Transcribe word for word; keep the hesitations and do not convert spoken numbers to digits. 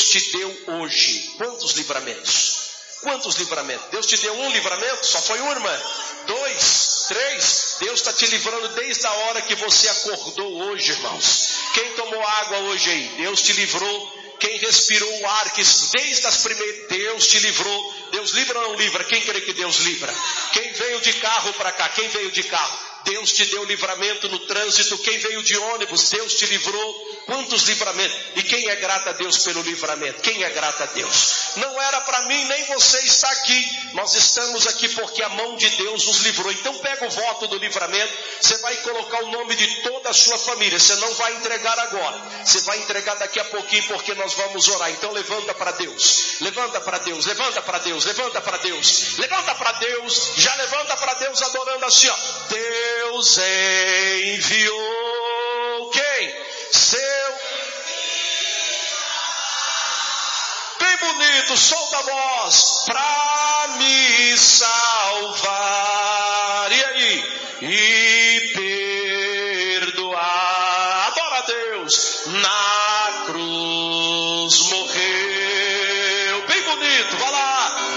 te deu hoje? Quantos livramentos? Quantos livramentos? Deus te deu um livramento? Só foi um, irmã? Dois? Três? Deus está te livrando desde a hora que você acordou hoje, irmãos. Quem tomou água hoje aí? Deus te livrou. Quem respirou o ar, que desde as primeiras, Deus te livrou. Deus livra ou não livra? Quem crê que Deus livra? Quem veio de carro para cá? Quem veio de carro? Deus te deu livramento no trânsito. Quem veio de ônibus? Deus te livrou. Quantos livramentos? E quem é grato a Deus pelo livramento? Quem é grato a Deus? Não era para mim, nem você está aqui. Nós estamos aqui porque a mão de Deus nos livrou. Então pega o voto do livramento. Você vai colocar o nome de toda a sua família. Você não vai entregar agora. Você vai entregar daqui a pouquinho, porque nós vamos orar. Então levanta para Deus. Levanta para Deus. Levanta para Deus. Levanta para Deus. Levanta para Deus. Já levanta para Deus adorando assim, ó. Deus enviou quem? Seu. Bem bonito, solta a voz. Pra me salvar. E aí? E perdoar. Adora a Deus. Na